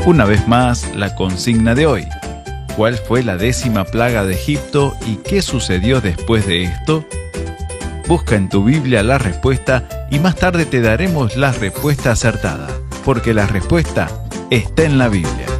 Una vez más, la consigna de hoy. ¿Cuál fue la 10ª plaga de Egipto y qué sucedió después de esto? Busca en tu Biblia la respuesta y más tarde te daremos la respuesta acertada, porque la respuesta está en la Biblia.